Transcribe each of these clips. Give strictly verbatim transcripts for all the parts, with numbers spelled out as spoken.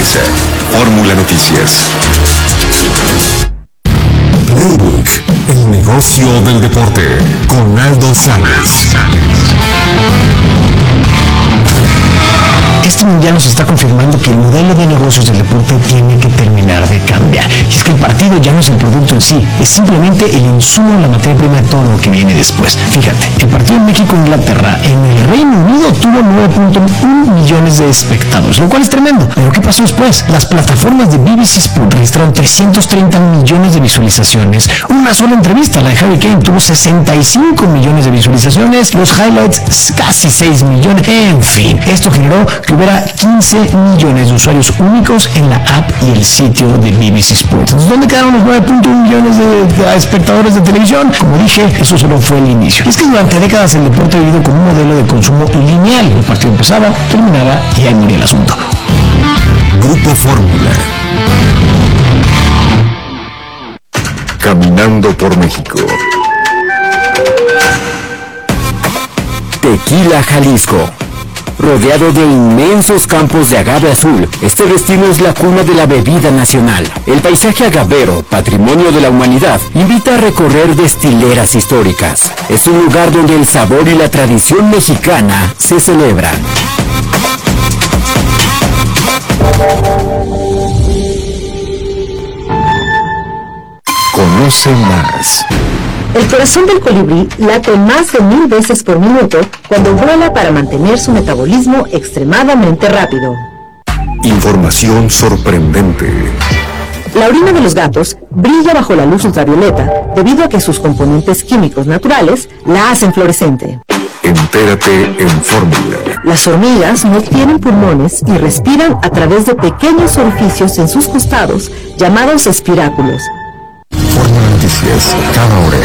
Televisa. Fórmula Noticias. Playbook, el negocio del deporte, con Aldo Sánchez. Este mundial nos está confirmando que el modelo de negocios del deporte tiene que terminar de cambiar. Y es que el partido ya no es el producto en sí, es simplemente el insumo, la materia prima de todo lo que viene después. Fíjate, el partido México-Inglaterra en el Reino Unido tuvo nueve punto uno millones de espectadores, lo cual es tremendo. Pero ¿qué pasó después? Las plataformas de B B C Sport registraron trescientos treinta millones de visualizaciones. Una sola entrevista, la de Harry Kane, tuvo sesenta y cinco millones de visualizaciones. Los highlights, casi seis millones. En fin, esto generó que hubiera quince millones de usuarios únicos en la app y el sitio de B B C Sports. Entonces, ¿dónde quedaron los nueve punto uno millones de, de espectadores de televisión? Como dije, eso solo fue el inicio. Y es que durante décadas el deporte ha vivido con un modelo de consumo lineal. El partido empezaba, terminaba y ahí moría el asunto. Grupo Fórmula. Caminando por México. Tequila, Jalisco. Rodeado de inmensos campos de agave azul, este destino es la cuna de la bebida nacional. El paisaje agavero, patrimonio de la humanidad, invita a recorrer destileras históricas. Es un lugar donde el sabor y la tradición mexicana se celebran. Conoce más. El corazón del colibrí late más de mil veces por minuto cuando vuela para mantener su metabolismo extremadamente rápido. Información sorprendente. La orina de los gatos brilla bajo la luz ultravioleta debido a que sus componentes químicos naturales la hacen fluorescente. Entérate en Fórmula. Las hormigas no tienen pulmones y respiran a través de pequeños orificios en sus costados llamados espiráculos. Fórmula Noticias, cada hora.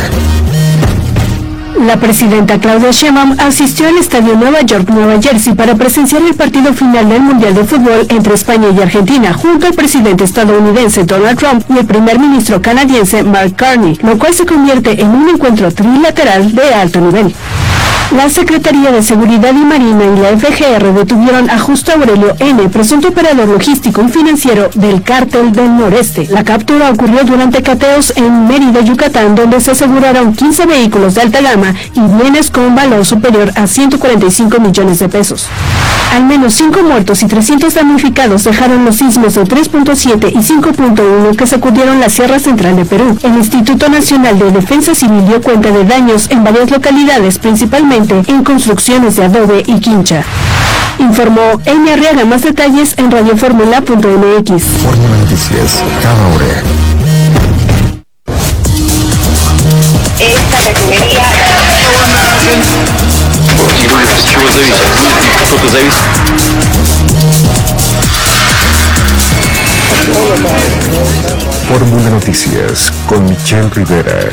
La presidenta Claudia Sheinbaum asistió al estadio Nueva York, Nueva Jersey para presenciar el partido final del Mundial de Fútbol entre España y Argentina, junto al presidente estadounidense Donald Trump y el primer ministro canadiense Mark Carney, lo cual se convierte en un encuentro trilateral de alto nivel. La Secretaría de Seguridad y Marina y la F G R detuvieron a Justo Aurelio N., presunto operador logístico y financiero del Cártel del Noreste. La captura ocurrió durante cateos en Mérida, Yucatán, donde se aseguraron quince vehículos de alta gama y bienes con valor superior a ciento cuarenta y cinco millones de pesos. Al menos cinco muertos y trescientos damnificados dejaron los sismos de tres punto siete y cinco punto uno que sacudieron la Sierra Central de Perú. El Instituto Nacional de Defensa Civil dio cuenta de daños en varias localidades, principalmente en construcciones de adobe y quincha. Informó Amy Arriaga. Más detalles en radioformula punto m x. Fórmula Noticias, cada hora. Esta refinería... Fórmula Noticias con Michelle Rivera.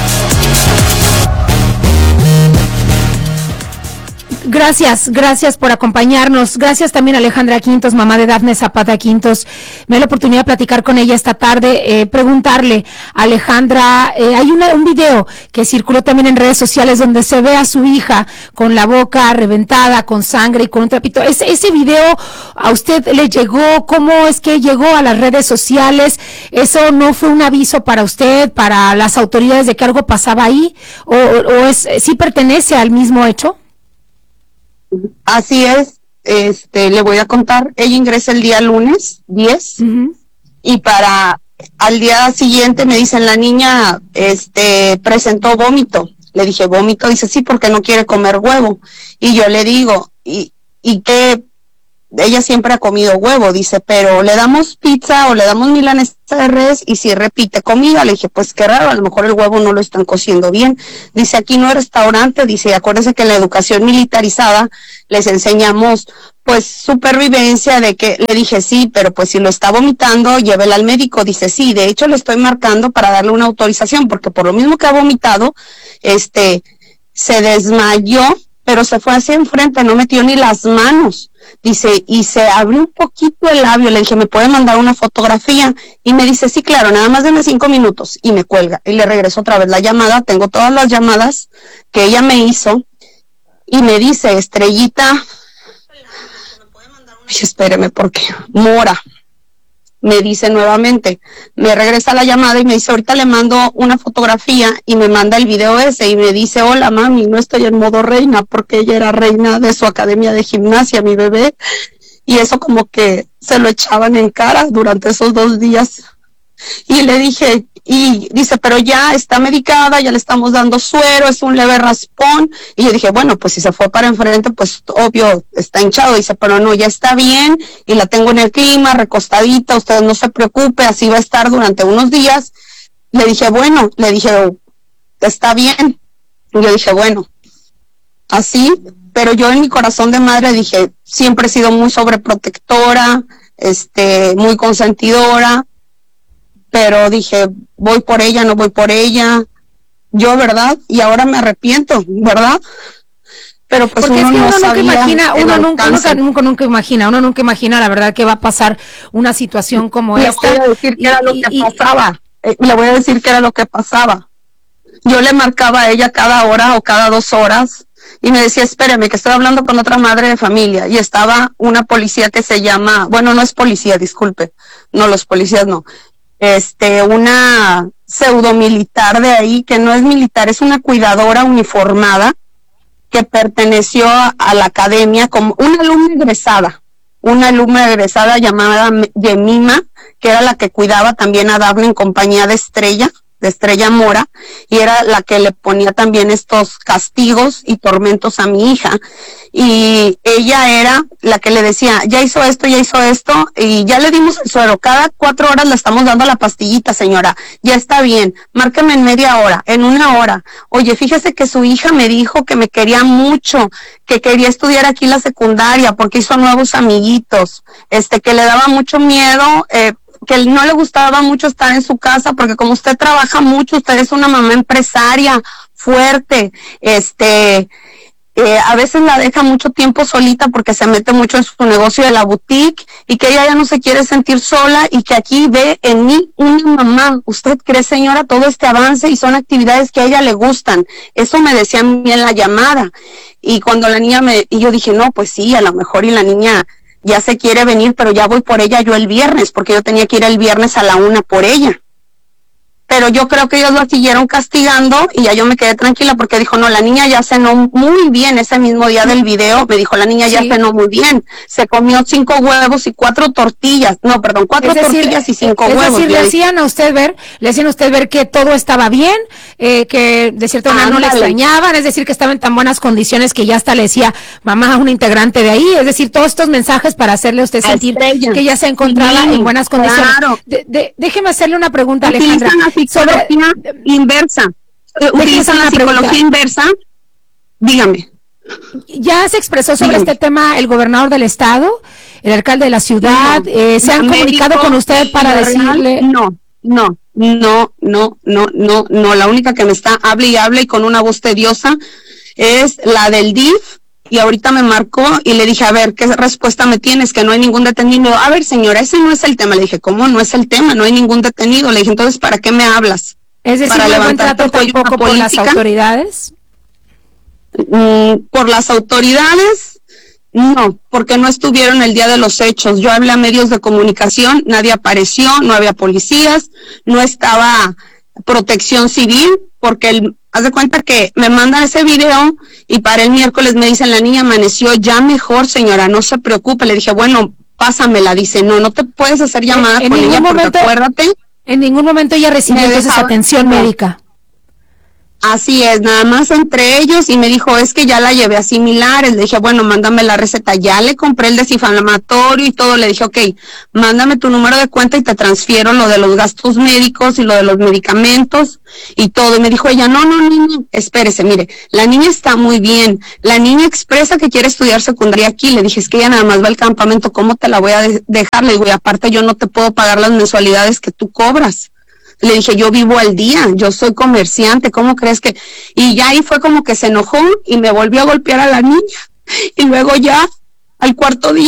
Gracias, gracias por acompañarnos. Gracias también a Alejandra Quintos, mamá de Dafne Zapata Quintos. Me da la oportunidad de platicar con ella esta tarde, eh, preguntarle a Alejandra, eh, hay una, un video que circuló también en redes sociales donde se ve a su hija con la boca reventada, con sangre y con un trapito. Ese, ese video a usted le llegó, ¿cómo es que llegó a las redes sociales? ¿Eso no fue un aviso para usted, para las autoridades de que algo pasaba ahí? ¿O, o es, sí pertenece al mismo hecho? Así es, este, le voy a contar, ella ingresa el día lunes diez, uh-huh. Y para al día siguiente me dicen, la niña este presentó vómito. Le dije, ¿vómito? Dice, sí, porque no quiere comer huevo. Y yo le digo, ¿y, y qué? Ella siempre ha comido huevo, dice, pero le damos pizza o le damos milanesa de res y si repite comida. Le dije, pues qué raro, a lo mejor el huevo no lo están cociendo bien. Dice, aquí no es restaurante, dice, acuérdense que en la educación militarizada les enseñamos pues supervivencia de que, le dije, sí, pero pues si lo está vomitando, llévela al médico. Dice, sí, de hecho le estoy marcando para darle una autorización, porque por lo mismo que ha vomitado, este, se desmayó, pero se fue hacia enfrente, no metió ni las manos. Dice, y se abrió un poquito el labio. Le dije, ¿me puede mandar una fotografía? Y me dice, sí, claro, nada más denme cinco minutos. Y me cuelga. Y le regreso otra vez la llamada. Tengo todas las llamadas que ella me hizo. Y me dice, Estrellita, ¿me puede mandar una? Y espéreme, porque Mora, me dice nuevamente, me regresa la llamada y me dice, ahorita le mando una fotografía y me manda el video ese y me dice, hola mami, no estoy en modo reina porque ella era reina de su academia de gimnasia, mi bebé, y eso como que se lo echaban en cara durante esos dos días. Y le dije, y dice, pero ya está medicada, ya le estamos dando suero, es un leve raspón. Y yo dije, bueno, pues si se fue para enfrente, pues obvio, está hinchado. Dice, pero no, ya está bien, y la tengo en el clima, recostadita, usted no se preocupe, así va a estar durante unos días. Le dije, bueno, le dije, está bien. Y yo dije, bueno, así, pero yo en mi corazón de madre dije, siempre he sido muy sobreprotectora, este, muy consentidora, pero dije, voy por ella, no voy por ella, yo, ¿verdad? Y ahora me arrepiento, ¿verdad? Pero pues porque uno, es que uno no nunca imagina, uno nunca, nunca, nunca, nunca imagina, uno nunca imagina la verdad que va a pasar una situación como le esta. Le voy a decir que era lo que y, pasaba, eh, le voy a decir que era lo que pasaba. Yo le marcaba a ella cada hora o cada dos horas, y me decía, espéreme, que estoy hablando con otra madre de familia, y estaba una policía que se llama, bueno, no es policía, disculpe, no, los policías no, este, una pseudo militar de ahí, que no es militar, es una cuidadora uniformada, que perteneció a, a la academia como una alumna egresada, una alumna egresada llamada Yemima, que era la que cuidaba también a Dafne en compañía de Estrella, de Estrella Mora, y era la que le ponía también estos castigos y tormentos a mi hija, y ella era la que le decía, ya hizo esto, ya hizo esto, y ya le dimos el suero, cada cuatro horas le estamos dando la pastillita, señora, ya está bien, márqueme en media hora, en una hora, oye, fíjese que su hija me dijo que me quería mucho, que quería estudiar aquí la secundaria, porque hizo nuevos amiguitos, este, que le daba mucho miedo, eh, que no le gustaba mucho estar en su casa, porque como usted trabaja mucho, usted es una mamá empresaria fuerte, este, eh, a veces la deja mucho tiempo solita porque se mete mucho en su negocio de la boutique, y que ella ya no se quiere sentir sola, y que aquí ve en mí una mamá. ¿Usted cree, señora, todo este avance y son actividades que a ella le gustan? Eso me decía a mí en la llamada, y cuando la niña me, y yo dije, no, pues sí, a lo mejor y la niña ya se quiere venir, pero ya voy por ella yo el viernes, porque yo tenía que ir el viernes a la una por ella. Pero yo creo que ellos la siguieron castigando, y ya yo me quedé tranquila, porque dijo, no, la niña ya cenó muy bien ese mismo día del video, me dijo, la niña ya sí. cenó muy bien, se comió cinco huevos y cuatro tortillas, no, perdón, cuatro es decir, tortillas y cinco es huevos. Es decir, le hacían a usted ver, le hacían a usted ver que todo estaba bien, eh, que de cierta manera no le extrañaban, es decir, que estaba en tan buenas condiciones que ya hasta le decía mamá a un integrante de ahí, es decir, todos estos mensajes para hacerle a usted sentir Estrella. que ella se encontraba sí, en buenas condiciones. Claro. De, de, déjeme hacerle una pregunta, Alejandra. Sobre inversa, utilizan la psicología pregunta. inversa, dígame. ¿Ya se expresó sobre dígame. este tema el gobernador del estado, el alcalde de la ciudad? No, eh, ¿Se han comunicado con usted para decirle? No, no, no, no, no, no, no, la única que me está hable y hable y con una voz tediosa es la del D I F, y ahorita me marcó y le dije, a ver, ¿qué respuesta me tienes? Que no hay ningún detenido. A ver, señora, ese no es el tema. Le dije, ¿cómo no es el tema? No hay ningún detenido. Le dije, entonces, ¿para qué me hablas? Es decir, ¿para no buen trato tampoco por las autoridades? Mm, por las autoridades, no, porque no estuvieron el día de los hechos. Yo hablé a medios de comunicación, nadie apareció, no había policías, no estaba protección civil, porque el haz de cuenta que me mandan ese video y para el miércoles me dicen, la niña amaneció ya mejor, señora, no se preocupe. Le dije, bueno, pásamela. Dice, no, no te puedes hacer llamada con ella porque momento, acuérdate. En ningún momento ella recibió entonces atención no. médica. Así es, nada más entre ellos, y me dijo, es que ya la llevé a similares. Le dije, bueno, mándame la receta, ya le compré el desinflamatorio y todo. Le dije, ok, mándame tu número de cuenta y te transfiero lo de los gastos médicos y lo de los medicamentos y todo. Y me dijo ella, no, no, niña, espérese, mire, la niña está muy bien, la niña expresa que quiere estudiar secundaria aquí. Le dije, es que ella nada más va al campamento, ¿cómo te la voy a de- dejar? Le digo, y aparte yo no te puedo pagar las mensualidades que tú cobras. Le dije, yo vivo al día, yo soy comerciante, ¿cómo crees que...? Y ya ahí fue como que se enojó y me volvió a golpear a la niña. Y luego ya, al cuarto día,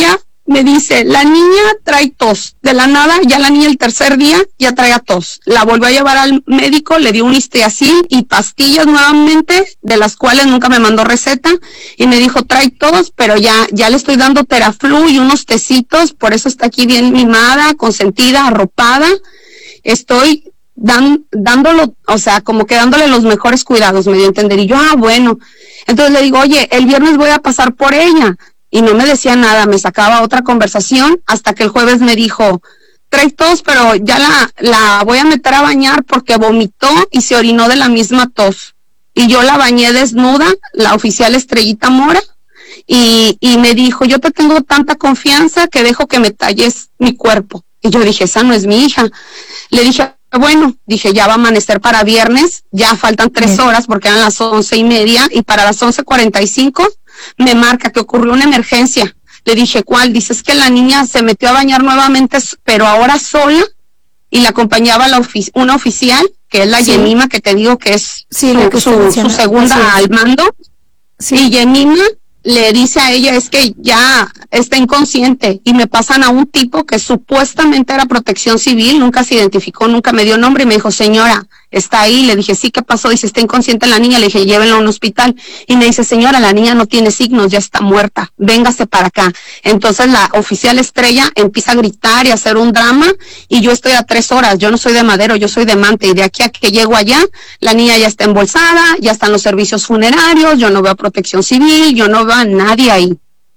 me dice, la niña trae tos. De la nada, ya la niña el tercer día ya traía tos. La volvió a llevar al médico, le dio un histiacil y pastillas nuevamente, de las cuales nunca me mandó receta, y me dijo, trae tos, pero ya, ya le estoy dando Teraflu y unos tecitos, por eso está aquí bien mimada, consentida, arropada. Estoy dan, dándolo, o sea, como que dándole los mejores cuidados, me dio a entender. Y yo, ah, bueno. Entonces le digo, oye, el viernes voy a pasar por ella. Y no me decía nada, me sacaba otra conversación hasta que el jueves me dijo, trae tos, pero ya la, la voy a meter a bañar porque vomitó y se orinó de la misma tos. Y yo la bañé desnuda, la oficial Estrellita Mora, y, y me dijo, yo te tengo tanta confianza que dejo que me talles mi cuerpo. Y yo dije, esa no es mi hija. Le dije, bueno, dije, ya va a amanecer para viernes, ya faltan tres horas porque eran las once y media, y para las once cuarenta y cinco me marca que ocurrió una emergencia. Le dije, ¿cuál? Dice, es que la niña se metió a bañar nuevamente, pero ahora sola, y la acompañaba la ofici- una oficial, que es la sí. Yemima, que te digo que es sí, su, que su, su segunda sí. al mando, sí. Y Yemima le dice a ella, es que ya está inconsciente, y me pasan a un tipo que supuestamente era Protección Civil, nunca se identificó, nunca me dio nombre, y me dijo, señora, está ahí. Le dije, sí, ¿qué pasó? Dice, está inconsciente la niña. Le dije, llévenla a un hospital. Y me dice, señora, la niña no tiene signos, ya está muerta, véngase para acá. Entonces la oficial Estrella empieza a gritar y a hacer un drama, y yo estoy a tres horas, yo no soy de Madero, yo soy de Mante, y de aquí a que llego allá, la niña ya está embolsada, ya están los servicios funerarios, yo no veo Protección Civil, yo no veo a nadie ahí.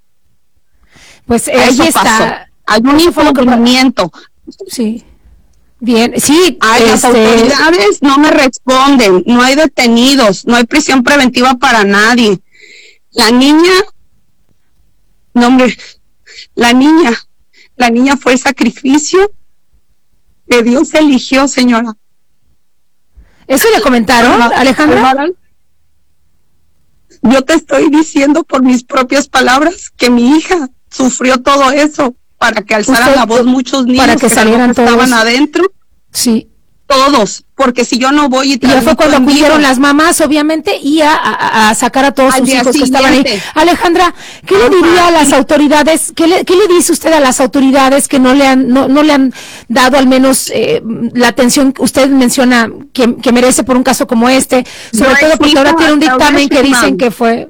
Pues eh, ahí está. Pasó. Hay un incumplimiento. Sí. Bien, sí. Ay, este... Las autoridades no me responden, no hay detenidos, no hay prisión preventiva para nadie. La niña, no hombre, la niña, la niña fue el sacrificio que Dios eligió, señora. ¿Eso le comentaron, Alejandra? Yo te estoy diciendo por mis propias palabras que mi hija sufrió todo eso para que alzaran la voz muchos niños para que, que salieran todos. Estaban adentro. Sí. Todos, porque si yo no voy y... Y ya fue cuando acudieron las mamás, obviamente, y a, a, a sacar a todos sus hijos que estaban ahí. Alejandra, ¿qué Ajá. le diría a las autoridades? ¿Qué le, qué le dice usted a las autoridades que no le han no, no le han dado al menos eh, la atención que usted menciona que, que merece por un caso como este? Sobre yo todo porque ahora tiene un dictamen que dicen que fue...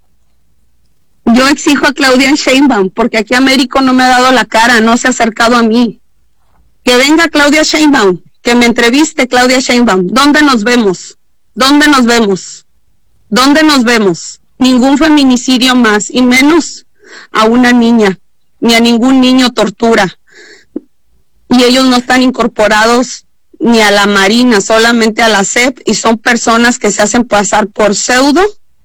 Yo exijo a Claudia Sheinbaum, porque aquí Américo no me ha dado la cara, no se ha acercado a mí. Que venga Claudia Sheinbaum, que me entreviste Claudia Sheinbaum. ¿Dónde nos vemos? ¿Dónde nos vemos? ¿Dónde nos vemos? Ningún feminicidio más, y menos a una niña, ni a ningún niño tortura. Y ellos no están incorporados ni a la Marina, solamente a la S E P, y son personas que se hacen pasar por pseudo.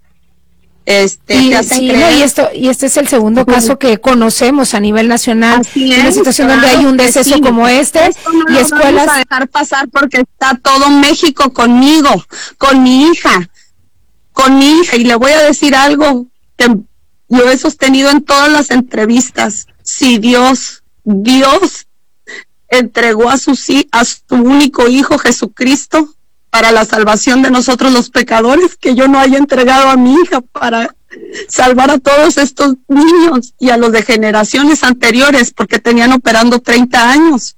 Este, y, sí, no, y esto y este es el segundo uh-huh. caso que conocemos a nivel nacional, en una situación claro, donde hay un deceso sí. como este. Esto no y lo escuelas vamos a dejar pasar porque está todo México conmigo, con mi hija, con mi hija, y le voy a decir algo que yo he sostenido en todas las entrevistas. Si Dios, Dios entregó a su, a su único hijo Jesucristo para la salvación de nosotros los pecadores, que yo no haya entregado a mi hija para salvar a todos estos niños y a los de generaciones anteriores, porque tenían operando treinta años.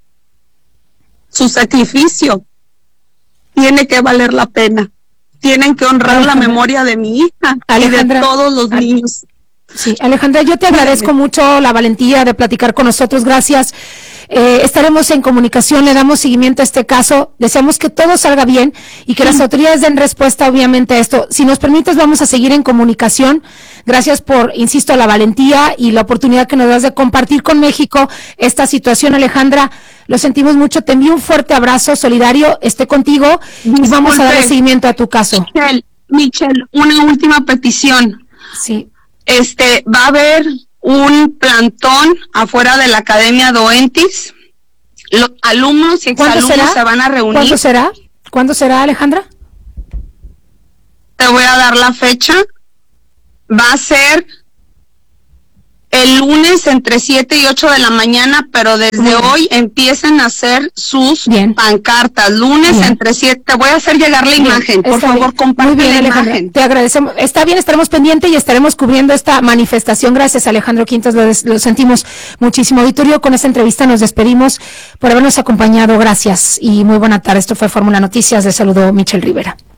Su sacrificio tiene que valer la pena. Tienen que honrar Alejandra. La memoria de mi hija Alejandra. Y de todos los niños. Sí, Alejandra, yo te agradezco mucho la valentía de platicar con nosotros. Gracias. Eh, estaremos en comunicación, le damos seguimiento a este caso, deseamos que todo salga bien y que sí. las autoridades den respuesta obviamente a esto. Si nos permites, vamos a seguir en comunicación. Gracias por, insisto, la valentía y la oportunidad que nos das de compartir con México esta situación, Alejandra. Lo sentimos mucho, te envío un fuerte abrazo solidario, esté contigo. Disculpe. Y vamos a dar seguimiento a tu caso. Michelle, Michelle, una última petición. Sí. Este, va a haber un plantón afuera de la Academia Doentis. Los alumnos y exalumnos se van a reunir. ¿Cuándo será? ¿Cuándo será, Alejandra? Te voy a dar la fecha. Va a ser el lunes entre siete y ocho de la mañana, pero desde hoy empiecen a hacer sus bien. pancartas. Lunes bien. entre siete, te voy a hacer llegar la bien. imagen, por Está favor, comparte la Alejandra. imagen. Te agradecemos. Está bien, estaremos pendientes y estaremos cubriendo esta manifestación. Gracias, Alejandro Quintos, lo, des, lo sentimos muchísimo. Auditorio, con esta entrevista nos despedimos por habernos acompañado. Gracias y muy buena tarde. Esto fue Fórmula Noticias. Les saludó Michelle Rivera.